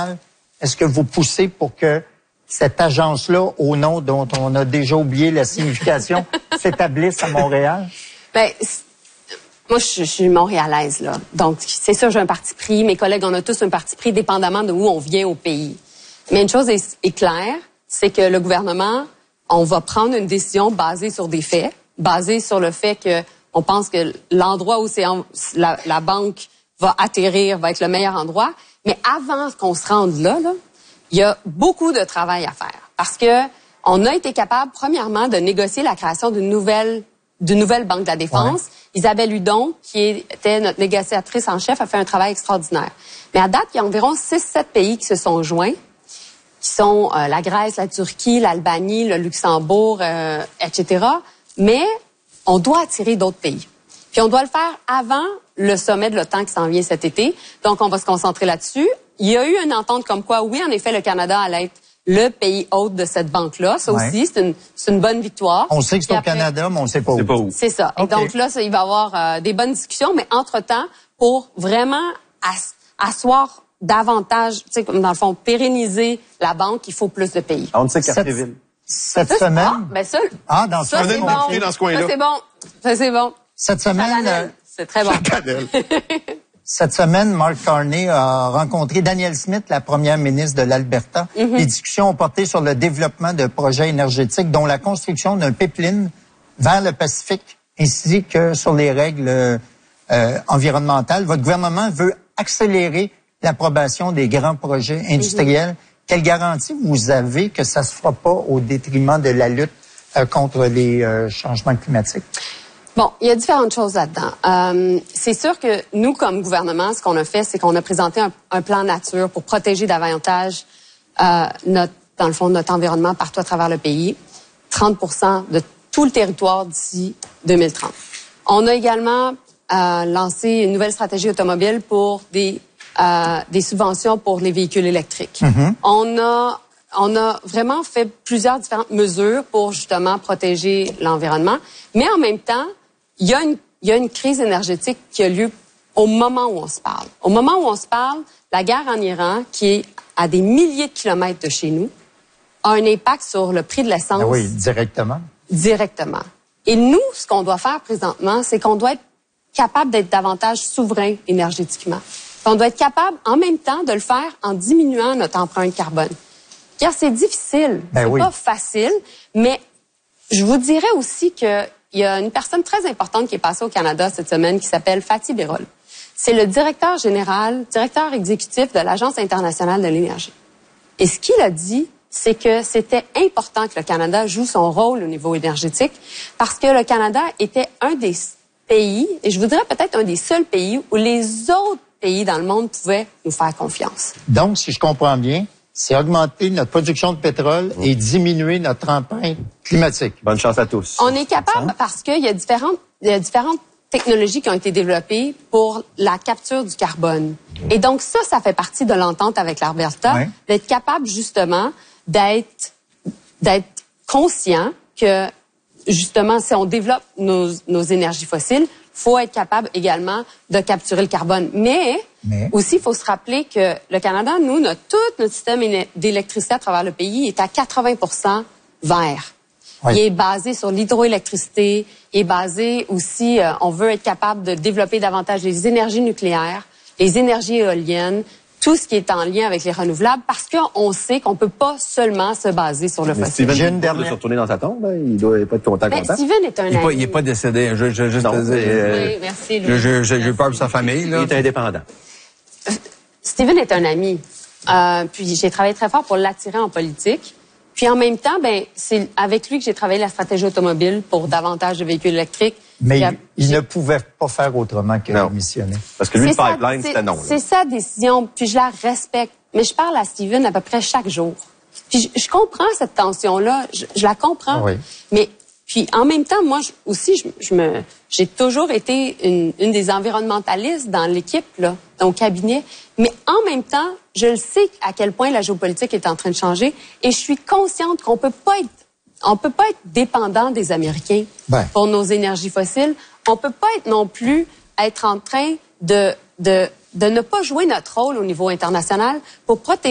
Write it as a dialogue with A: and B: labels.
A: Montréal, est-ce que vous poussez pour que cette agence-là, au nom dont on a déjà oublié la signification, s'établisse à Montréal?
B: Ben, moi, je suis montréalaise, là. Donc, c'est sûr, j'ai un parti pris. Mes collègues, on a tous un parti pris, dépendamment de où on vient au pays. Mais une chose est claire, c'est que le gouvernement, on va prendre une décision basée sur des faits, basée sur le fait que on pense que l'endroit où la banque va atterrir va être le meilleur endroit. Mais avant qu'on se rende là, il y a beaucoup de travail à faire. Parce que on a été capable, premièrement, de négocier la création d'une nouvelle banque de la défense. Ouais. Isabelle Hudon, qui était notre négociatrice en chef, a fait un travail extraordinaire. Mais à date, il y a environ 6-7 pays qui se sont joints, qui sont la Grèce, la Turquie, l'Albanie, le Luxembourg, etc. Mais on doit attirer d'autres pays. Puis on doit le faire avant le sommet de l'OTAN qui s'en vient cet été. Donc, on va se concentrer là-dessus. Il y a eu une entente comme quoi, oui, en effet, le Canada allait être le pays hôte de cette banque-là. Ça aussi, c'est une bonne victoire.
A: On sait que c'est au Canada, mais on ne sait pas où.
B: C'est ça. Okay. Et donc là, il va y avoir des bonnes discussions, mais entre-temps, pour vraiment asseoir davantage, tu sais, comme dans le fond, pérenniser la banque, il faut plus de pays.
C: On sait Cartierville.
A: Cette semaine?
B: Ben ça,
A: dans
B: ça c'est bon.
C: Dans ce coin-là.
B: Ça, c'est bon. Ça, c'est bon.
A: Cette semaine...
B: C'est très bon.
A: Cette semaine, Mark Carney a rencontré Danielle Smith, la première ministre de l'Alberta. Les discussions ont porté sur le développement de projets énergétiques, dont la construction d'un pipeline vers le Pacifique, ainsi que sur les règles environnementales. Votre gouvernement veut accélérer l'approbation des grands projets industriels. Quelle garantie vous avez que ça se fera pas au détriment de la lutte contre les changements climatiques?
B: Bon, il y a différentes choses là-dedans. C'est sûr que nous, comme gouvernement, ce qu'on a fait, c'est qu'on a présenté un plan nature pour protéger davantage dans le fond, notre environnement partout à travers le pays. 30% de tout le territoire d'ici 2030. On a également lancé une nouvelle stratégie automobile pour des subventions pour les véhicules électriques. On a vraiment fait plusieurs différentes mesures pour justement protéger l'environnement, mais en même temps, il y a une crise énergétique qui a lieu au moment où on se parle. Au moment où on se parle, la guerre en Iran, qui est à des milliers de kilomètres de chez nous, a un impact sur le prix de l'essence.
A: Oui, directement.
B: Directement. Et nous, ce qu'on doit faire présentement, c'est qu'on doit être capable d'être davantage souverain énergétiquement. On doit être capable, en même temps, de le faire en diminuant notre empreinte carbone. Car c'est difficile, c'est pas facile, mais je vous dirais aussi qu'il y a une personne très importante qui est passée au Canada cette semaine qui s'appelle Fatih Birol. C'est le directeur exécutif de l'Agence internationale de l'énergie. Et ce qu'il a dit, c'est que c'était important que le Canada joue son rôle au niveau énergétique parce que le Canada était un des pays, et je vous dirais peut-être un des seuls pays où les autres pays dans le monde pouvaient nous faire confiance.
A: Donc, si je comprends bien, c'est augmenter notre production de pétrole et diminuer notre empreinte climatique.
C: Bonne chance à tous.
B: On est capable parce qu'il y a différentes technologies qui ont été développées pour la capture du carbone. Et donc ça fait partie de l'entente avec l'Alberta, d'être capable justement d'être conscient que justement si on développe nos énergies fossiles, faut être capable également de capturer le carbone. Mais aussi, il faut se rappeler que le Canada, nous, tout notre système d'électricité à travers le pays est à 80% vert. Il est basé sur l'hydroélectricité, il est basé aussi, on veut être capable de développer davantage les énergies nucléaires, les énergies éoliennes, tout ce qui est en lien avec les renouvelables, parce qu'on sait qu'on peut pas seulement se baser sur le fossile.
C: Steven vient de se retourner dans sa tombe, il doit pas être content.
B: Steven est un ami.
D: Il est pas décédé.
B: Oui, merci.
D: J'ai eu peur pour sa famille. Là.
C: Il est indépendant.
B: Steven est un ami. Puis j'ai travaillé très fort pour l'attirer en politique. Puis en même temps, c'est avec lui que j'ai travaillé la stratégie automobile pour davantage de véhicules électriques.
A: Mais il ne pouvait pas faire autrement que démissionner.
C: Parce que lui, le pipeline, c'était non.
B: C'est sa décision, puis je la respecte. Mais je parle à Steven à peu près chaque jour. Puis je comprends cette tension-là, je la comprends.
A: Oui.
B: Mais puis en même temps, moi j'ai toujours été une des environnementalistes dans l'équipe, là, dans le cabinet. Mais en même temps, je le sais à quel point la géopolitique est en train de changer et je suis consciente qu'on peut pas être dépendant des Américains pour nos énergies fossiles. On peut pas non plus être en train de ne pas jouer notre rôle au niveau international pour protéger